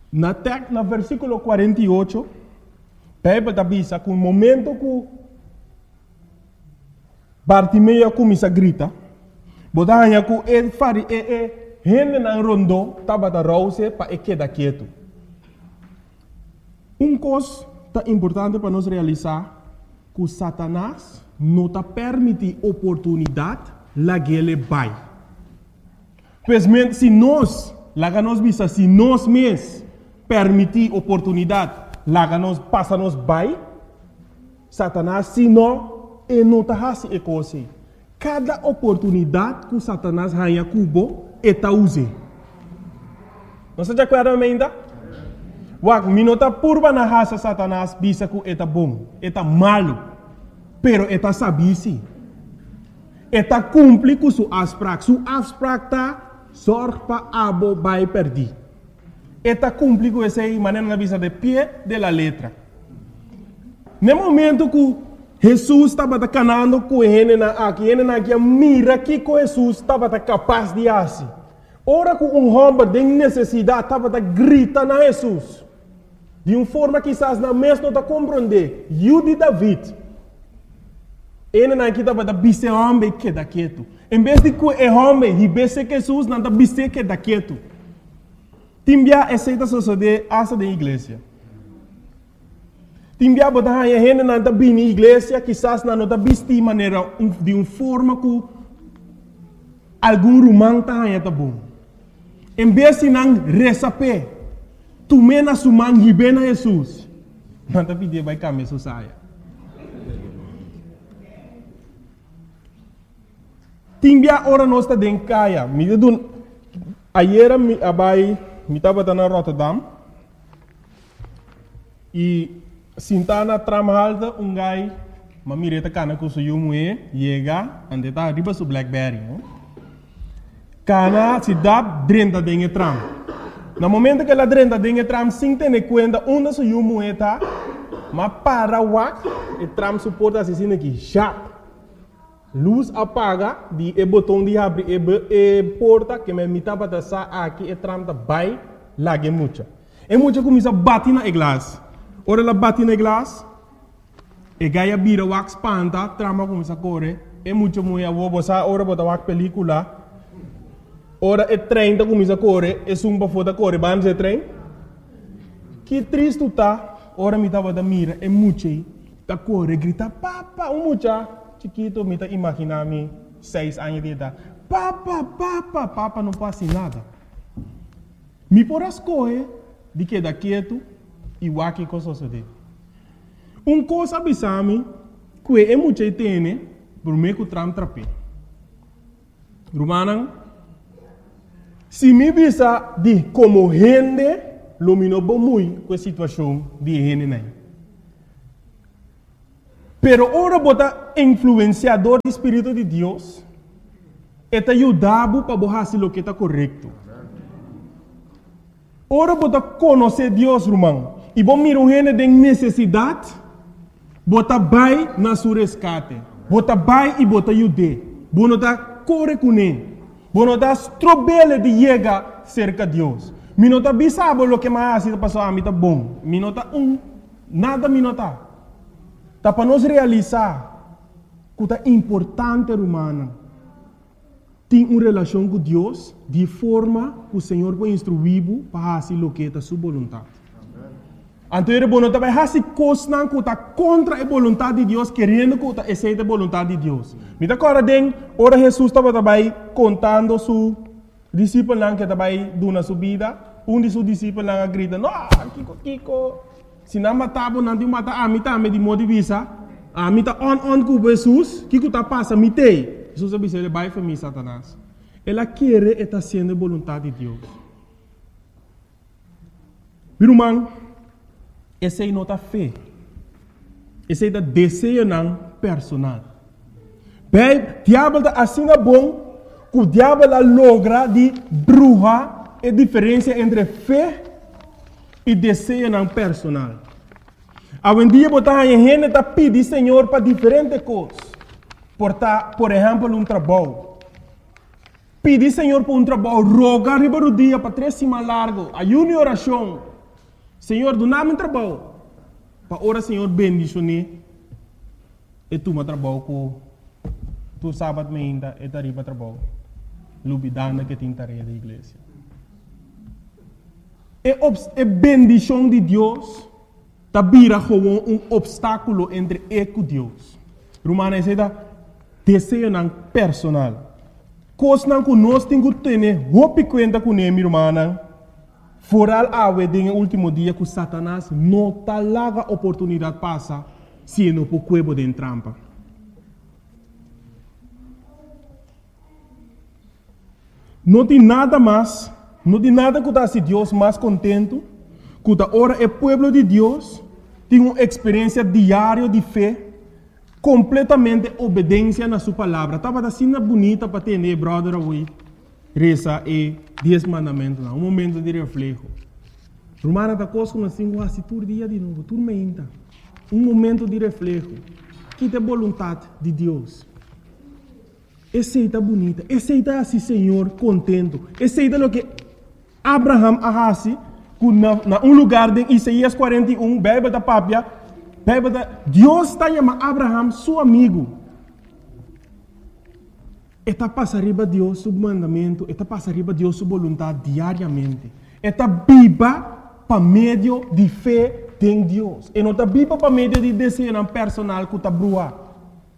Na versículo 48, Bíblia está dizendo que no momento que Bartimeu começa a gritar, botando que ele faz gente na rondo, estava a rouse para ele quedar quieto. Coisa importante para nós realizar, que Satanás não está permitindo oportunidade lá que ele vai. Pois se nós mesmos permitir oportunidade lá que nós passamos vai, Satanás, se não, ele não está fazendo isso assim. Cada oportunidade que Satanás ganha cubo, ele está usando. Não se acorda ainda? Wak, minota purba na raça Satanás bisa que está bom, está malo, pero está sabisi. Está cumpre com sua abstract. Sua abstract está sorte para abo vai perder. Está cumpre com essa maneira na bisa de pé de la letra. No momento que Jesus estava canando com ele aqui mira que Jesus estava capaz de fazer. Ora que homem tem necessidade estava gritando a Jesus. De uma forma que quizás na mesma não está compreender. Eu de David. Ele não estava a biser homem que está quieto. Em vez de que o homem ribesse Jesus, não está biser que está quieto. Timbia aceita suceder essa da igreja. Timbia botar a gente não está bem na igreja, quizás não está biser de maneira, de uma forma que algum romano está bom. Em vez de não receber, tu mena sumang hibena Jesus. Não está pedindo vai caminhar saia. Timbia ora nós está dentro caia. Ayer me estava na Rotterdam e sintana trama alta gai mamireta cana com seu moe chega ande tá riba su Blackberry. Cana se dá dentro dentro tram. No momento que ela dentro dentro tram sem ter conta onde seu moe tá, mas para wak e tram suporta assim aqui já. Luz apaga, o botão de abrir e porta que me mitava da sa aqui e tram da vai lá que muita. E muita começa a bater na glass. Ora ela bate na glass, e gaia bira wax panta, trama começa a correr. E muita mulher vou botar ora botar wax película. Ora e trem da começa a correr, e sumba foda correr, vamos e trem. Que triste tá, ora mitava da mira, e muita tá correr, grita papa, mucha. Chiquito, me está imaginando 6 anos de idade. Papa, não passa nada. Me por as coisas de que da quieto e o aqui coisa sucede. Coisa abisame que é muito tem por me que tram trape. Romana, se me visa de como gente, lumino bom muito com a situação de gente nem. Pero ora bota influenciador do Espírito de Deus, eta ajudava para fazer o que está correto. Ora bota conhecer Deus, irmão, e bom mira um gente tem necessidade, bota vai na sua resgate, bota vai e bota ajude, bom tá corre com ele, bom tá strobele de chegar cerca de Deus. Minota bisabo o que mais se passou a mim tá bom, minota nada minota. Tá para nós realizar que é importante, humana, ter uma relação com Deus de forma que o Senhor vai instruir para fazer o que é a sua vontade. Então, ele vai fazer coisas que está contra a vontade de Deus, querendo que aceite a vontade de Deus. Me agora, ora Jesus estava contando seu discípulo que estava dando sua vida. De seus discípulos grita, não, Kiko. Se não matava, não tinha matado, a mim também de modo de vista, a mim está on com Jesus, que está passando, me tem. Jesus disse, ele vai para mim, Satanás. Ela quer estar sendo a vontade de Deus. Meu irmão, essa é a nossa fé. Esse é o desejo personal. Bem, o diabo está assim bom, que o diabo logra de bruxa a diferença entre fé e desejo não personal. Hoje dia botar a gente tá pedir Senhor para diferentes coisas. Por exemplo, trabalho. Pedir Senhor por trabalho, rogar riba do dia para 3 semanas largo, ayuno e oração. Senhor, do nome trabalho. Para ora, Senhor, bendicionar. E tu me trabalho com tu sábado ainda e tarifa trabalho. Lubidana que tem tarefa da igreja. E bendição de Deus tá vira como obstáculo entre eu e Deus. Romana diz desejo não personal. Coisa não que nós temos que ter roupa conta com ele, irmã. Foral awe den último dia que Satanás não tá larga oportunidade passa se não por cuebo de trampa. Não tem nada mais, não tem nada que dá se Deus mais contento, que da hora o povo de Deus tem uma experiência diária de fé, completamente obediência na sua palavra. Estava assim bonita para ter, brother, hoje. Reza e 10 mandamentos, um momento de reflexo. Romana da coisa assim, assim, todo dia de novo, tudo menta. Um momento de reflexo. Que tem vontade de Deus. Aceita bonita, aceita assim, Senhor, contento. Aceita o que Abraham arrasi, na lugar de Isaías 41, bebe da papia, Deus está chamando Abraham, seu amigo. Está passa arriba Deus seu mandamento, está passa arriba Deus sua vontade diariamente. Está viva para meio de fé em Deus. E não está viva para meio de desejo personal que está brua.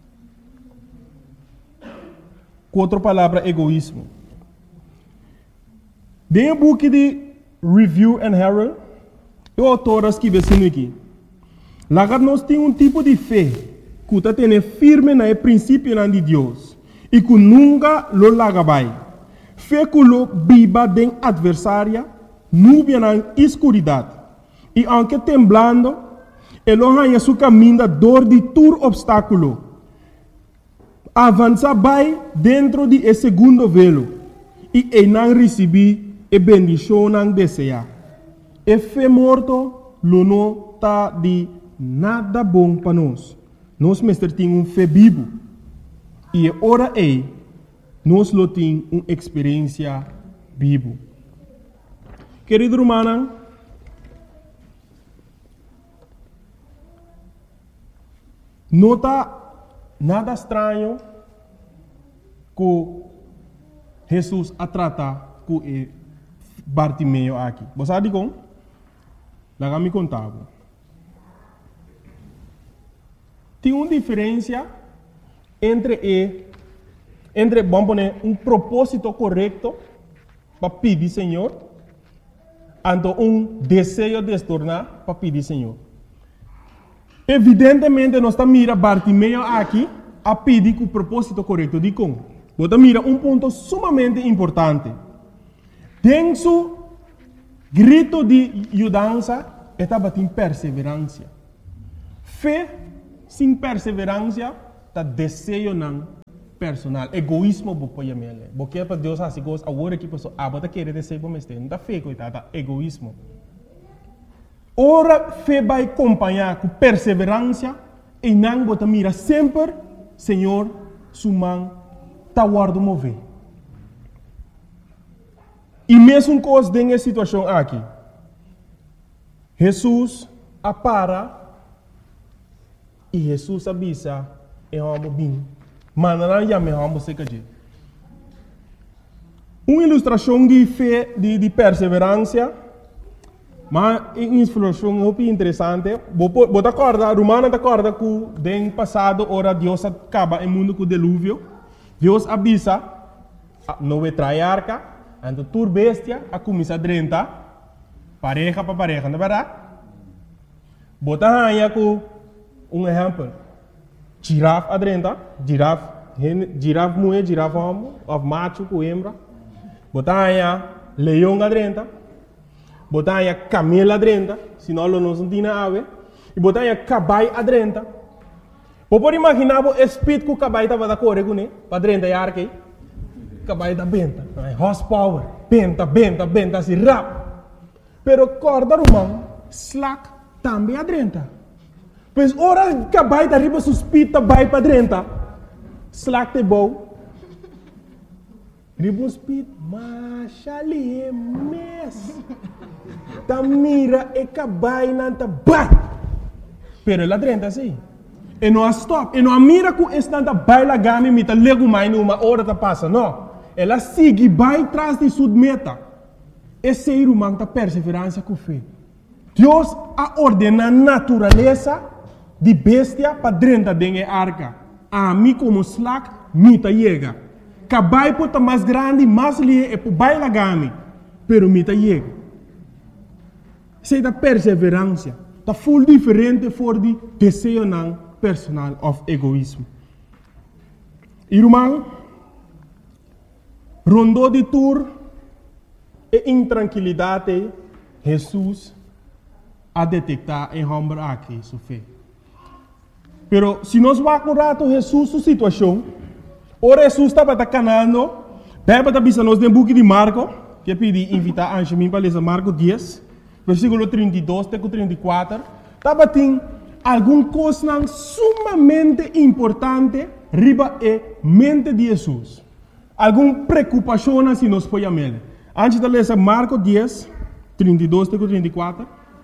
Com outra palavra, egoísmo. Dentro do book de Review and Herald, o autor escreve assim aqui. Lá nós temos tipo de fé que está tendo firme no princípio de Deus. E que nunca lo larga vai. Fé que lo viva den adversária, nuvem na escuridade. E aunque temblando, ele ganha seu caminho dor de todo obstáculo. Avança vai dentro de esse segundo velo. E ele não recebe a bendição não deseja. E fé morto, lo não está de nada bom para nós. Nós mestre temos fé vivo. E ora nós lo temos uma experiência viva. Querido irmão, não está nada estranho que Jesus a tratar com Bartimeu aqui. Você sabe como? Lá me contava. Tem uma diferença entre vamos poner propósito correto para pedir Senhor, e desejo de se tornar para pedir Senhor. Evidentemente, nós estamos mirando Bartimeu aqui a pedir com o propósito correto. De como? Você mira ponto sumamente importante. Tem su grito de ajudança, estava em perseverança. Fé sem perseverança, está desejo não personal. Egoísmo, você mele. Porque para Deus assim gosta, agora que pessoa abata querer desejo para mestre, não está fé, coitada, egoísmo. Ora, fé vai acompanhar com perseverança e não você mira sempre, Senhor, sua mão está guardando mover. E mesmo coisa nessa situação aqui, Jesus apara e Jesus avisa e vamos bem. Manana já me vamos se cair. Uma ilustração de fé, de perseverança, mas uma ilustração muito interessante. Você acorda, Romana acorda que no passado, ora Deus acaba o mundo com o dilúvio. Deus avisa, não vai trair arca, então tur bestia, a começar a drentar, pareja para pareja, não é verdade? Você aí com exemplo. Girafa adrenta, girafa mulher, girafa homem, of macho com hembra. Botanha leão adrenta, botanha camelo adrenta, senão não se tem ave. E botanha cabai adrenta. Pode imaginar o espírito que o cabai estava da correr com ele, para adrenta e arque. Cabai da benta, horsepower, benta, assim rápido. Pero corda romano, slack também adrenta. Pois ora cabai da riba suspita vai para dentro. Slack te bom. Riba suspita, mas ali é mes. ta mira e cabai nanta bai. Pero ela drenta assim. E não stop. E não mira com esse nanta bai la gami mita lego mais numa hora ta passa, não. Ela sigue bai tras de sua meta. Esse ser humano ta perseverança com fé. Deus a ordena a natureza de bestia para drenta dengue arca. A mim como slack mita chega. Cabai pota mais grande, mais lie e po bai la gami. Pero mita chega. Sei da perseverança. Ta full diferente voor die desejo nan personal of egoísmo. Irmão, rondou de tour e intranquilidade, Jesus a detectar em homem aqui, sua fé. Pero se nós vamos rato Jesus sua situação, ora Jesus estava canando, beba da bisa nós tem book de Marco, que pedi invitar a mim para ler Marco 10, versículo 32 até 34, estava tem alguma coisa sumamente importante riba e mente de Jesus. Alguma preocupação se nós podemos ver. Antes de ler Marco 10, 32 até 34.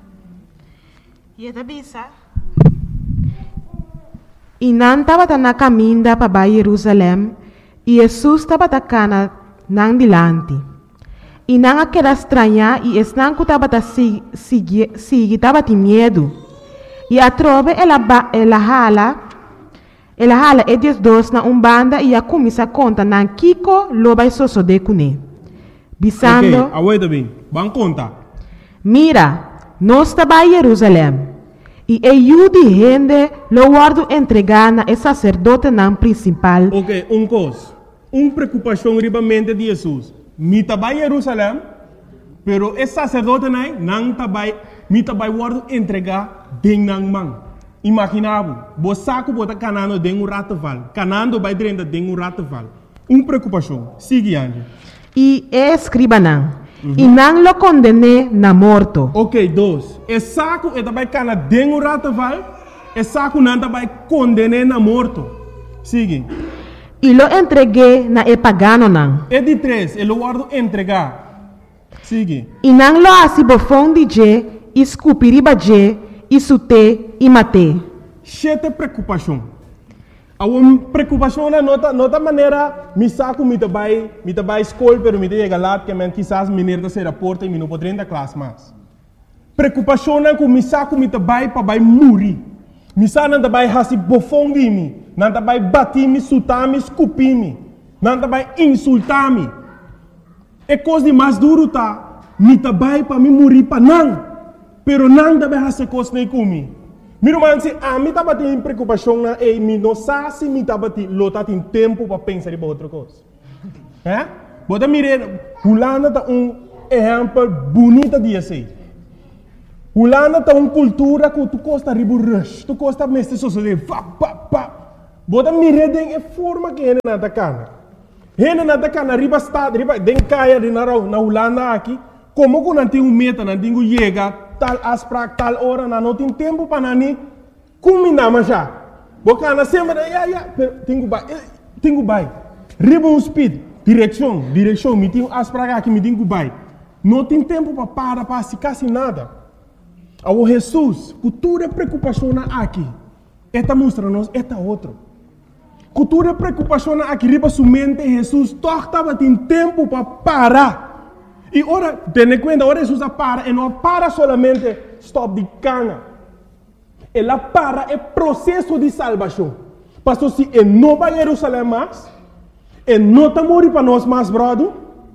E da bisa. E não estava na caminho para Jerusalém, e Jesus estava na nang dilante. E não aquela estranha, e não que estava estava de medo. E a trove ela hala e diz dois na banda e a começa a conta na Kiko lo vai soso de cune. Bisando. Ok, aguenta bem. Vamos contar. Mira, nós estava em Jerusalém. E eu de gente lo guardo entregar na sacerdote na principal. Ok, coisa. Preocupação ribamente de Jesus. Mi estava em Jerusalém, pero esse sacerdote não estava, mi estava guardo entregar den nang man. Imaginava, você saco bota canando den rataval, canando vai drenda den rataval. Preocupação. Sigue ande. E escriba não. E não lo condene na morto. Ok, dois. E saco e também cana den rataval, e saco não também condene na morto. Sigue. E lo entreguei na pagano não. E de três, ele guardo entregar. Sigue. E não lo asibofon de je, escupiriba je, e sute e mate. Chete preocupação. A uma preocupação na nota maneira, me saco me tabai escola, pero me chega lá que men quizás menina ser a porta e me não pode entrar classe mais. Preocupação na com me saco me tabai para vai morrer. Me saco não tabai hasi bofong de mim, não tabai bater me, sutar me, escupir me, não tabai insultar me. É coisa de mais duro tá, me tabai para me morrer para não, pero não tabai hasi coisa nem comigo. Miro man se a mim estava tendo preocupação na e me não sabe se me estava lota tem tempo para pensar em outra coisa. É? Bota mire, Holanda tá exemplo bonito de assim. Holanda tá cultura que tu costa ribu rush, tu costa mestre sociedade, Bota mire den forma que ele nada cana. Ele nada cana riba estado, riba den caia de na Holanda aqui, como que não tem meta, não tem chega tal asprak tal hora não tem tempo para nani combinar mas já boca na semana pero tenho bai ribbon speed direção me tenho asprak aqui me tenho bai não tem tempo para se quase nada ao Jesus cultura preocupação aqui esta mostra nos esta outro cultura preocupação aqui riba sua mente Jesus torta tem tempo para parar. E ora, tenha conta, ora Jesus para, e não para solamente stop de cana. Ela para é processo de salvação. Pastor, se ele não vai a Jerusalém mais, ele não está morrendo para nós mais, brother,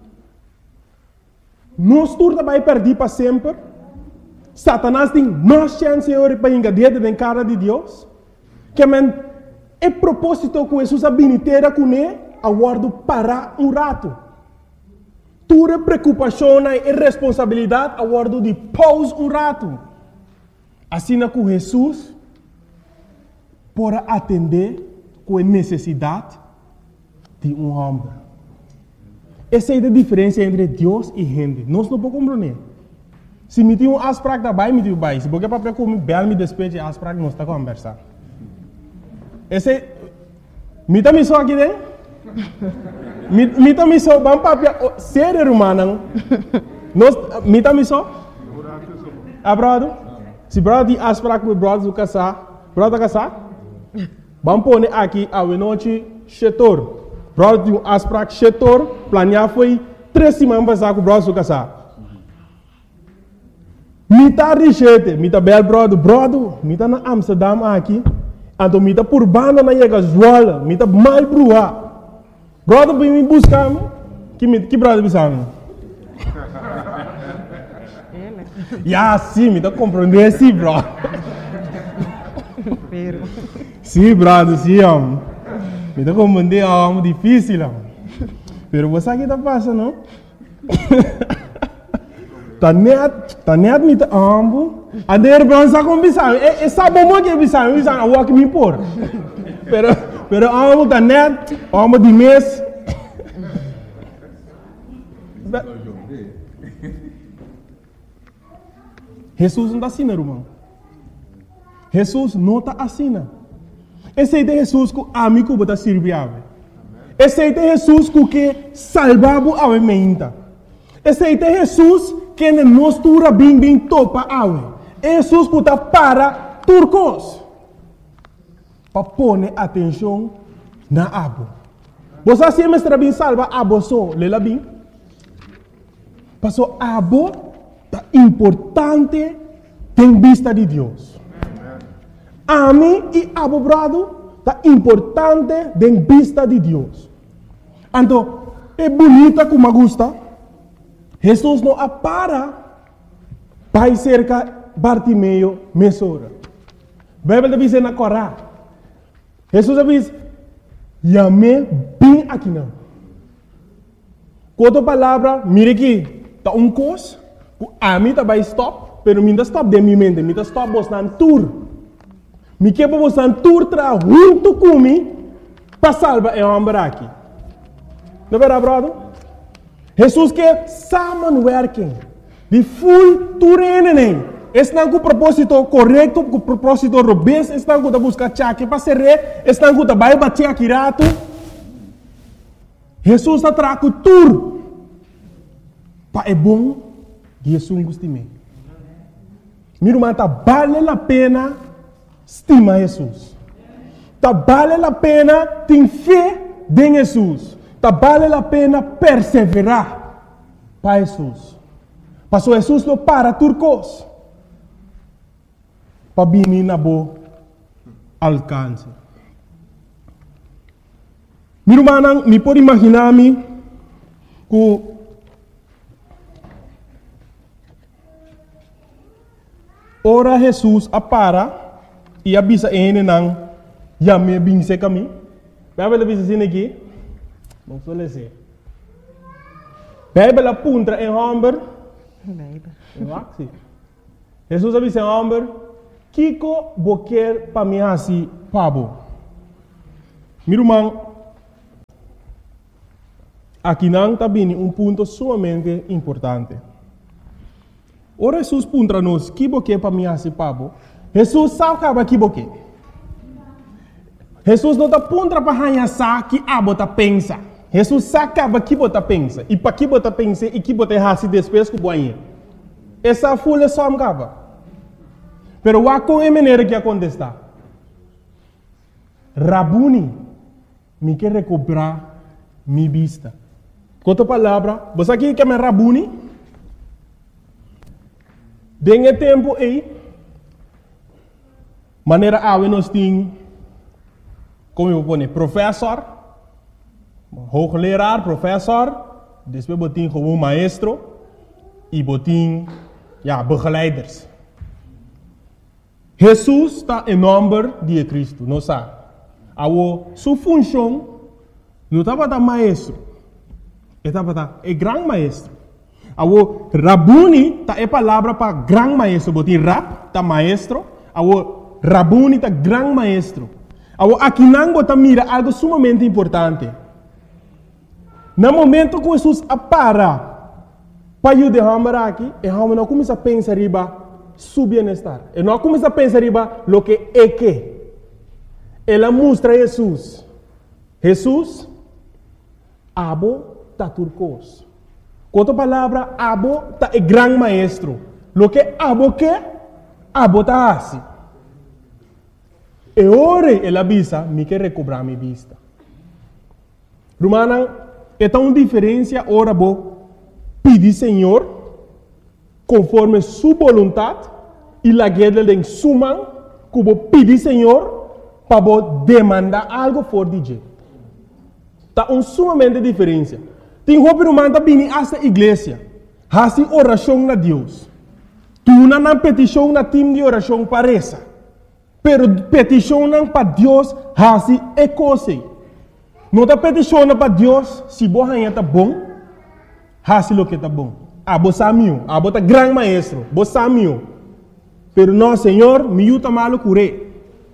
nós todos vai perder para sempre. Satanás tem mais chance para engadir na cara de Deus. Que é propósito que Jesus habilitera com ele, aguardo para rato. Tua preocupação e responsabilidade a guardo de pause rato. Assim que Jesus pode atender com a necessidade de homem. Essa é a diferença entre Deus e gente. Nós não podemos compreender. Se me tem asprak da bai, me tem bai. Se você para comer bel me despeje asprak, nós está conversando. Esse me tá me só aqui dentro? Mita miso bang papia ser rumah nang nos mita miso brother? Se brother die afspraak met brother zo casar, brother casar? Vamos pôr aqui a noite chetor. Brother die afspraak chetor, planear foi 3 semanas passar com brother zo casar. Mita richete, mita bel brother, mita na Amsterdam aqui, então mita por banda na chega Zwolle, mita mal brua. Brother vem me buscar, que brother bisamo? Ya, sim, mita compreender sim, bro. Sim, brother, sim, mita compreender é difícil, pero você aqui tá passando, não? Tá net met de ambo. A de herbrança com bisão. É sabe como que bisão a walk me por. Pero ambo tá net, ambo de mês. Jesus não está assim, irmão. Jesus não está assim. Esse é Jesus que amigo bota servir. Esse é Jesus que salvava a mente. Esse é Jesus que nos tura bem topa awe. Jesus que está para turcos. Para pôr atenção na abo. Você se mestra bem salva abo só, lela bem. Passou abo é importante em vista de Deus. A mim e abo brado é importante em vista de Deus. Então, é bonita como gosta. Jesus não para para cerca Bartimeu mesora. A Bíblia diz na Corá. Jesus diz, "Yame bem aqui não." Outra palavra, mire aqui, tá coisa, a mim tá vai stop, pero minha stop de minha mente, minha stop vos nan tour. Me que vos nan tour tra junto comigo para salvar o homem aqui. Não é verdade, brother? Jesus quer samenwerking. Die full toerening. Estão com o propósito correto, com o propósito robusto. Estão com a busca chaque para ser rei. Estão com a vai bater aqui rato. Jesus está trago tur. Para é bom que Jesus goste de mim. Meu irmão, vale a pena estimar Jesus. Vale a pena ter fé em Jesus. Vale a pena perseverar para Jesus. Pastor Jesus não para turcos. Para vir na boa alcance. Meu irmão, me pode imaginar-me que ora Jesus para e avisa ele não já me vinse caminho. Vai ver avisa assim aqui. Não sou lese. Bíblia apunta em Hamber. Jesus avisa em Hamber. Kiko boquer para mim assim pabo. Meu irmão, aqui não está bem ponto sumamente importante. Ora Jesus punta nos que boquer para mim assim pabo. Jesus sabe que boquer. Jesus não está punta para hanhar que abo tá pensa. Jesus sabe que bota pensa. E para que bota pensa e que bota assim depois que boinha. Essa folha só me acaba. Pero há com a maneira que acontece. Rabuni, me quer recuperar minha vista. Com outra palavra, você aqui quer me Rabuni? Dengue tempo aí, maneira a nós tem, como eu vou dizer, professor, hoogleraar, professor, depois botin gewoon maestro e botin, begeleiders. Jesus está em nome de Cristo, não sabe? Sua função não estava da maestro, estava da grande maestro. Rabuni tá é palavra para grande maestro, botin rab tá maestro, Rabuni tá grande maestro. Aqui não bota mira algo sumamente importante. No momento que Jesus para ajudar aqui, e não começa a pensar riba su bienestar. E não começa a pensar riba lo que é que. Ela mostra Jesus. Jesus, abo tá turcos. Com outra palavra, abo tá é grande maestro. Lo que abo tá assim. E ora ela avisa, me quer recobrar minha vista. Romana, é tão diferença ora bo pedir Senhor conforme sua vontade e la guerra de suma que bo pedir Senhor para bo demandar algo for DJ. Tá sumamente diferença. Tem roupa romana bini esta igreja, hasi oração na Deus. Tu não petição na time de oração parece. Pero peticionam para Deus, hasi é coisa. Não está peticionando para Deus, se você está bom, hasi lo que está bom. Abo samio, abo tá grande maestro, bo samio. Pero não, Senhor, me ajuda malo curé.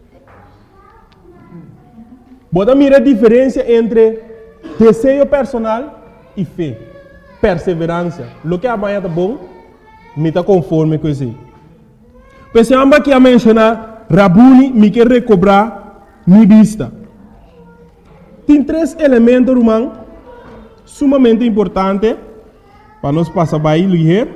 Bota mira a diferença entre desejo personal e fé, perseverança. Lo que amanhã está bom, me está conforme com isso. Pensamos que a mencionar Rabuni me quer recobrar minha vista. Tem 3 elementos, irmão, sumamente importantes para nós passar by ligeiro.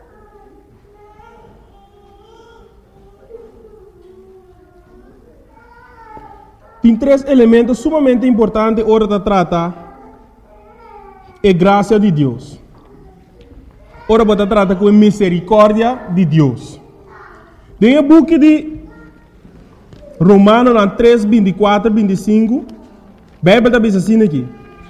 Tem 3 elementos sumamente importantes hora de tratar a graça de Deus. Ora para tratar com a misericórdia de Deus. Tem o book de Romano 3, 24, 25. Bíblia está bem assim aqui.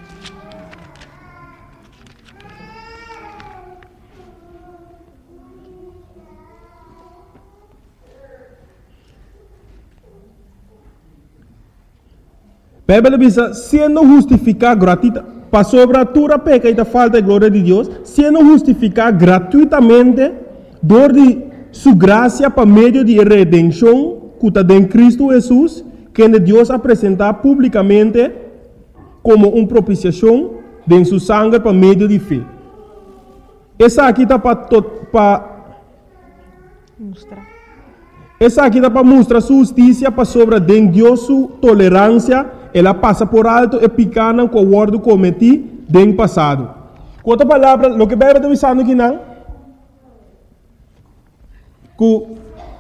Bíblia diz, sendo justificado gratuitamente, para sobre a tua peca e a falta de glória de Deus, sendo justificado gratuitamente, dor de sua graça para meio de redenção, que está em Cristo Jesus, que Deus apresentar publicamente como uma propiciação de sua sangue para meio de fé. Essa aqui está para mostrar. Essa aqui está para mostrar sua justiça para sobre de Deus sua tolerância. Ela passa por alto e picana com o guardo cometido no passado. Com outra palavra, o que a Bíblia está dizendo aqui não? Que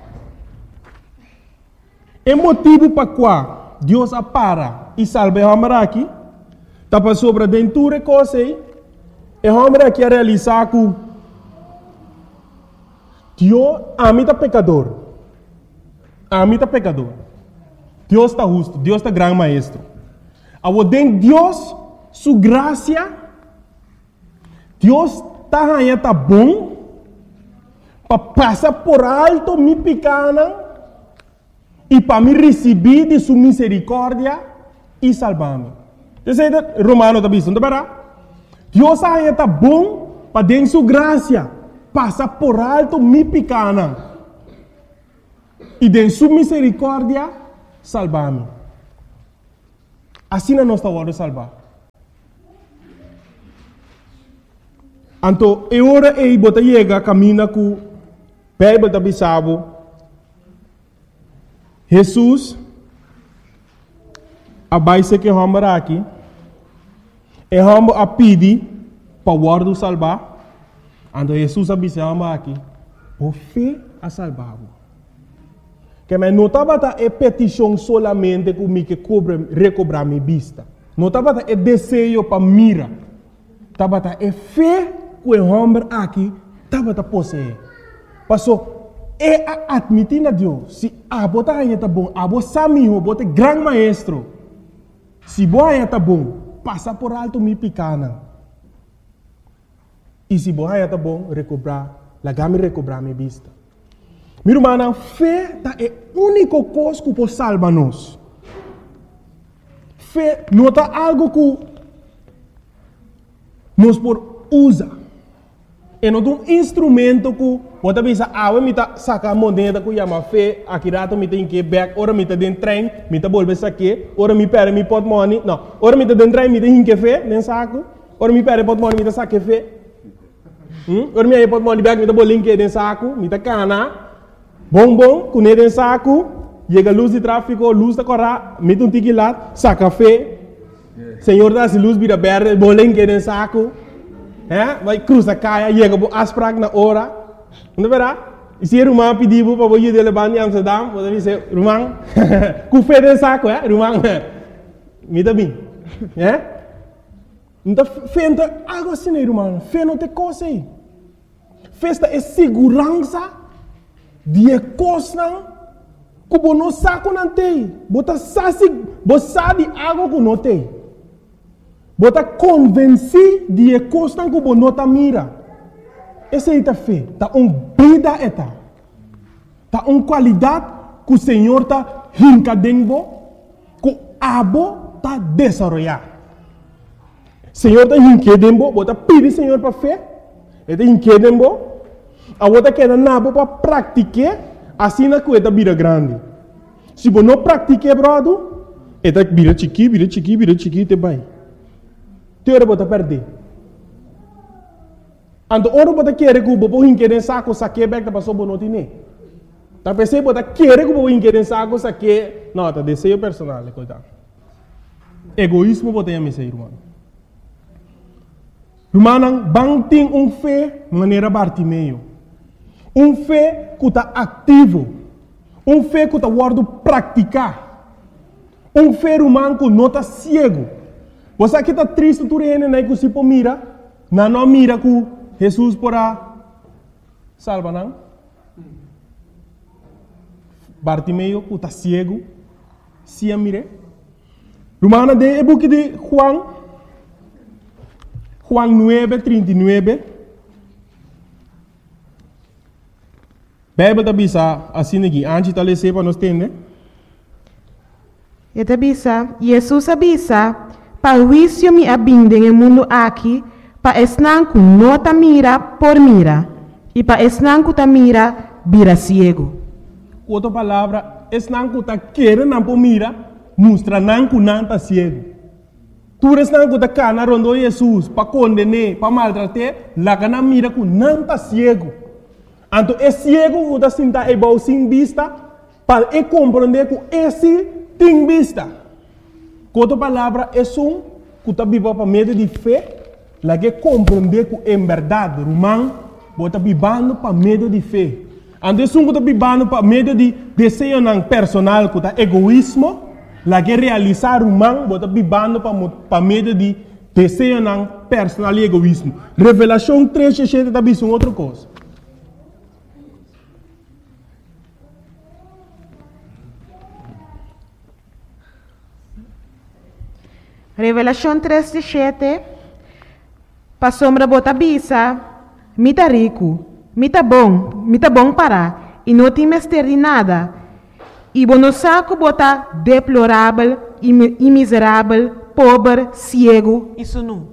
é motivo para qual Deus apara e salve o homem aqui, está para sobre dentro de coisa e o homem aqui a realizar que Deus ama o pecador. Ama o pecador. Deus está justo, Deus está grande maestro. Ao den Deus, sua graça, Deus está bom para passar por alto minha pequena e para me receber de sua misericórdia e salvar-me. Você Romano está dizendo, Deus está bom para dar sua graça, passar por alto minha pequena e de sua misericórdia salvar-me. Assim não está hora de salvar. Então, é hora de botar chega caminha com a Bíblia da Bissau. Jesus, a base que vamos aqui, é vamos a pedir para o guarda salvar. Então, Jesus a Bissau aqui, por fé a salvar. Que mas não estava a petição solamente que me que recobrar minha vista. Não estava a desejo para mira. Estava a fé que o homem aqui estava a possuir. Passou é a admitir a Deus. Se a bota aí está bom, a bota samiho, bota grande maestro. Se boa aí está bom, passa por alto minha pequena. E se boa aí está bom, recobrar, lagame recobrar minha vista. Minha irmã, fé é a única coisa que pode salvar-nos. Fé não é algo que nós podemos usar. É um instrumento que pode pensar, me está sacar a moneda que chama fé, aqui rato me tem que back, ora me está dentro do trem, me está volver saque, ora me perde, me pode money, não, ora me está dentro do trem, me tem que fé, dentro saco, ora me perde, pode money, me está saque fé. Ora me pode money back, me está bolinho dentro saco, me está cana. Bom, com ele em saco, chega a luz de tráfego, luz da corra, mete um tique lá, saca fé. Senhor dá se luz vira verde, bolinho em saco. Vai cruza caia, chega a asprag na hora, Não verá? E se Rumang pediu para você levar em Amsterdam, você dizer, Rumang, com fé de saco, Rumang, me dá bem. Então, fé não é algo assim, Rumang. Fé não tem coisa aí. Festa é segurança de coisa que você não sabe não tem. Você sabe algo que não tem. Você está convencido de coisa que você não está mira. Essa é a fé. Está vida eta. Está qualidade que o Senhor está rincadendo, que o abo está desenvolvendo. O Senhor está rincadendo, você está pedindo o Senhor para fé. Ele está rincadendo, a você quer nabo para praticar, assim na coisa vira grande. Se você não praticar, brother, ele vira chiqui, te vai. Teora você perder. Então, ora você quer que você rincade saco, saque back da pessoa não tem. Tá pensando você quer que você rincade saco, saque, não, tá desejo personal, coitado. Egoísmo você tem a missa, irmão. Irmão, bang tem fé maneira Bartimeu. Fé que está ativo. Fé que está guardo praticar. Fé irmão que não está cego. Você aqui está triste, tu reina, né, que se mira, não mira que Jesus porá salva, não? Bartimeu que está cego, se a mire. Irmão, de book de Juan 9:39. Bíblia está bisa assim aqui, antes de ler para nós entender. E está bisa, Jesus avisa, para o juízo me abinde no mundo aqui, para esnanco não ta mira por mira, e para esnanco ta mira, vira ciego. Outra palavra, esnanco ta querer não por mira, mostra nanco não ta ciego. Tu esnanco ta cana rondo Jesus, para condenar, para maltratar, lá que não mira que não ta ciego. Então, é ciego que está sentado e vai sem vista, para compreender que esse tem vista. Outra palavra, é que está vivo para meio de fé, lá que compreender que em verdade, irmão, está vivendo para meio de fé. Então, é que está vivendo para meio de desejo personal, que está egoísmo, lá que realizar irmão, está vivendo para meio de desejo personal e egoísmo. Revelação 3:7 está vendo outra coisa. Revelação 3:7. Para sombra bota bisa, mita rico, mita bom para, e não tem mestre de nada. E bono saco bota deplorável, e miserável, pobre, cego, isso não.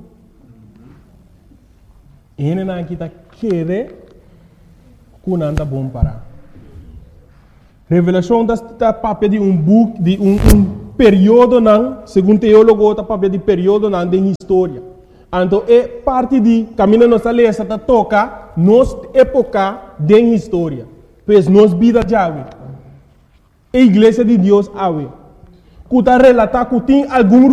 Ele não está querendo que não está bom para. Revelação está papel de book, de período não, segundo teólogo, está papel de período não de história. Então, é parte de caminho nossa lesa está toca nos época de história. Pois nos vida de ave. A igreja de Deus ave. Que está relatar que tem algum